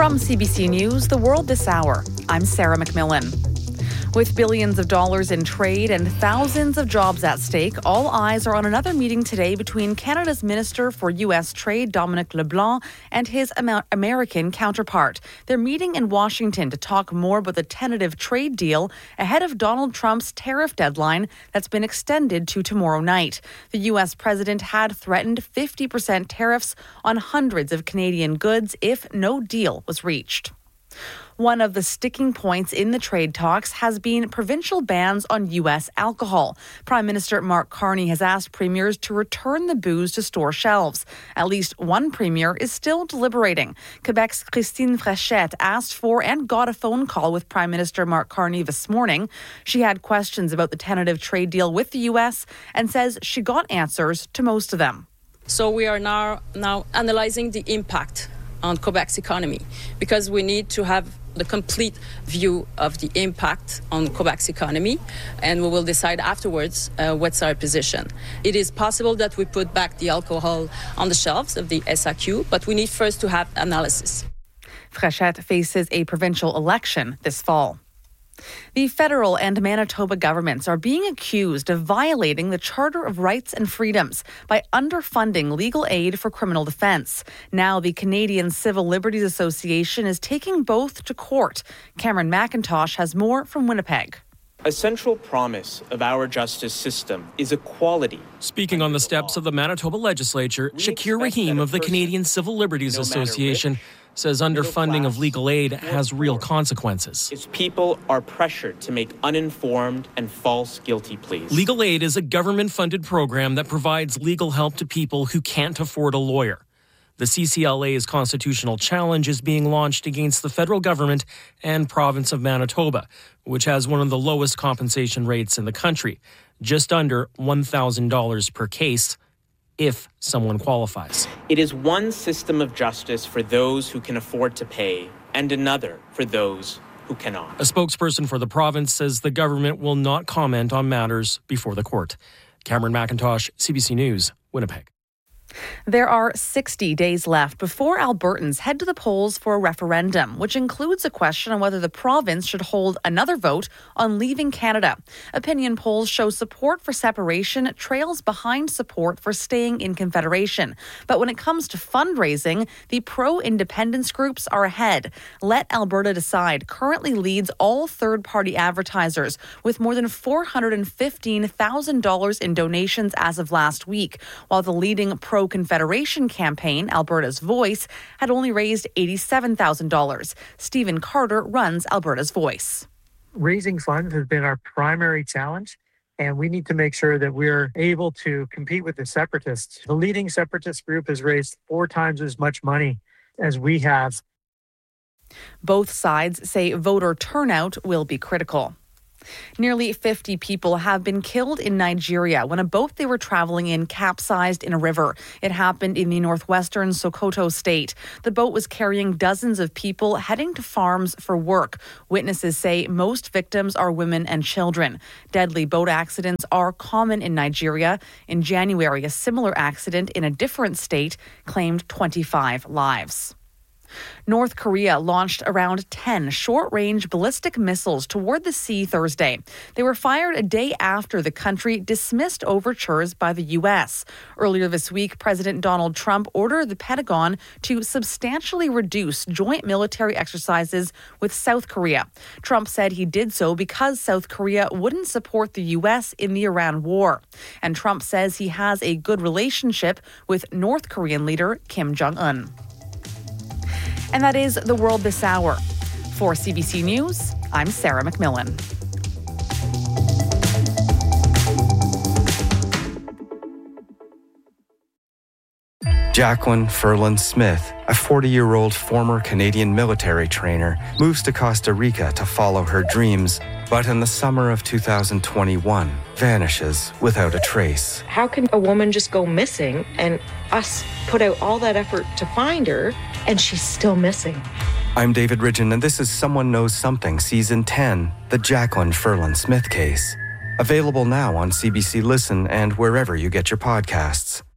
From CBC News, The World This Hour, I'm Sarah McMillan. With billions of dollars in trade and thousands of jobs at stake, all eyes are on another meeting today between Canada's Minister for U.S. Trade, Dominic LeBlanc, and his American counterpart. They're meeting in Washington to talk more about the tentative trade deal ahead of Donald Trump's tariff deadline that's been extended to tomorrow night. The U.S. president had threatened 50% tariffs on hundreds of Canadian goods if no deal was reached. One of the sticking points in the trade talks has been provincial bans on U.S. alcohol. Prime Minister Mark Carney has asked premiers to return the booze to store shelves. At least one premier is still deliberating. Quebec's Christine Frechette asked for and got a phone call with Prime Minister Mark Carney this morning. She had questions about the tentative trade deal with the U.S. and says she got answers to most of them. So we are now analyzing the impact on Quebec's economy because we need to have the complete view of the impact on Quebec's economy, and we will decide afterwards what's our position. It is possible that we put back the alcohol on the shelves of the SAQ, but we need first to have analysis. Frechette faces a provincial election this fall. The federal and Manitoba governments are being accused of violating the Charter of Rights and Freedoms by underfunding legal aid for criminal defence. Now the Canadian Civil Liberties Association is taking both to court. Cameron McIntosh has more from Winnipeg. A central promise of our justice system is equality. Speaking on the steps of the Manitoba legislature, Shakir Rahim of the Canadian Civil Liberties Association says underfunding of legal aid has real consequences. Its people are pressured to make uninformed and false guilty pleas. Legal aid is a government-funded program that provides legal help to people who can't afford a lawyer. The CCLA's constitutional challenge is being launched against the federal government and province of Manitoba, which has one of the lowest compensation rates in the country, just under $1,000 per case, if someone qualifies. It is one system of justice for those who can afford to pay and another for those who cannot. A spokesperson for the province says the government will not comment on matters before the court. Cameron McIntosh, CBC News, Winnipeg. There are 60 days left before Albertans head to the polls for a referendum, which includes a question on whether the province should hold another vote on leaving Canada. Opinion polls show support for separation trails behind support for staying in Confederation. But when it comes to fundraising, the pro-independence groups are ahead. Let Alberta Decide currently leads all third-party advertisers with more than $415,000 in donations as of last week, while the leading pro-Confederation campaign, Alberta's Voice, had only raised $87,000. Stephen Carter runs Alberta's Voice. Raising funds has been our primary challenge, and we need to make sure that we're able to compete with the separatists. The leading separatist group has raised 4 times as much money as we have. Both sides say voter turnout will be critical. Nearly 50 people have been killed in Nigeria when a boat they were traveling in capsized in a river. It happened in the northwestern Sokoto state. The boat was carrying dozens of people heading to farms for work. Witnesses say most victims are women and children. Deadly boat accidents are common in Nigeria. In January, a similar accident in a different state claimed 25 lives. North Korea launched around 10 short-range ballistic missiles toward the sea Thursday. They were fired a day after the country dismissed overtures by the U.S. Earlier this week, President Donald Trump ordered the Pentagon to substantially reduce joint military exercises with South Korea. Trump said he did so because South Korea wouldn't support the U.S. in the Iran war. And Trump says he has a good relationship with North Korean leader Kim Jong-un. And that is The World This Hour. For CBC News, I'm Sarah McMillan. Jacqueline Ferland Smith, a 40-year-old former Canadian military trainer, moves to Costa Rica to follow her dreams, but in the summer of 2021, vanishes without a trace. How can a woman just go missing and us put out all that effort to find her and she's still missing? I'm David Ridgen, and this is Someone Knows Something, Season 10, the Jacqueline Ferland Smith case. Available now on CBC Listen and wherever you get your podcasts.